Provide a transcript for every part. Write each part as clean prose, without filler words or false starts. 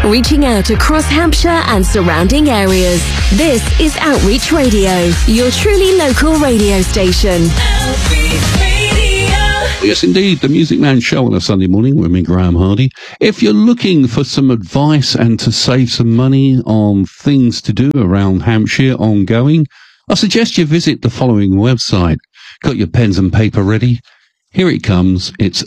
reaching out across Hampshire and surrounding areas. This is Outreach Radio, your truly local radio station. Outreach Radio. Yes, indeed, the Music Man Show on a Sunday morning with me, Graham Hardy. If you're looking for some advice and to save some money on things to do around Hampshire ongoing, I suggest you visit the following website. Got your pens and paper ready? Here it comes. It's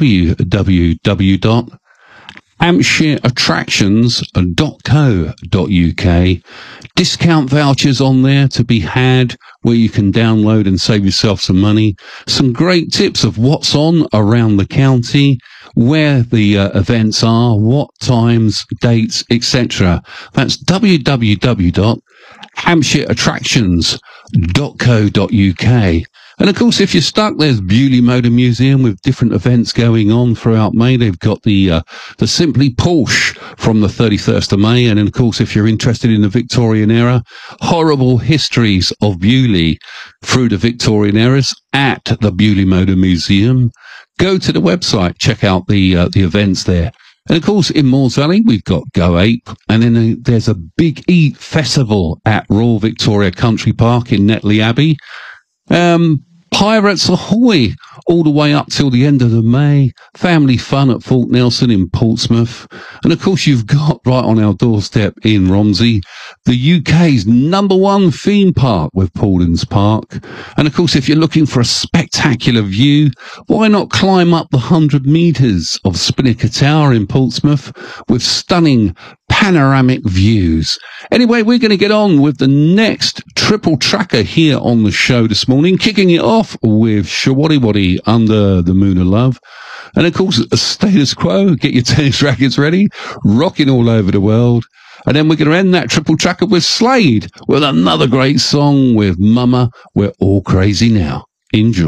www.hampshireattractions.co.uk. Discount vouchers on there to be had where you can download and save yourself some money. Some great tips of what's on around the county, where the events are, what times, dates, etc. That's www.hampshireattractions.co.uk. And of course, if you're stuck, there's Beaulieu Motor Museum with different events going on throughout May. They've got the Simply Porsche from the 31st of May. And then, of course, if you're interested in the Victorian era, horrible histories of Beaulieu through the Victorian eras at the Beaulieu Motor Museum. Go to the website, check out the events there. And of course, in Moores Valley, we've got Go Ape. And then there's a Big Eat Festival at Royal Victoria Country Park in Netley Abbey. Pirates Ahoy all the way up till the end of the May. Family fun at Fort Nelson in Portsmouth. And of course, you've got right on our doorstep in Romsey, the UK's #1 theme park with Paulins Park. And of course, if you're looking for a spectacular view, why not climb up the 100 metres of Spinnaker Tower in Portsmouth with stunning panoramic views. Anyway, we're going to get on with the next triple tracker here on the show this morning, kicking it off with Showaddy Waddy, Under the Moon of Love. And of course, Status Quo, get your tennis rackets ready, rocking all over the world. And then we're going to end that triple tracker with Slade, with another great song with Mama, We're All Crazy Now. Enjoy.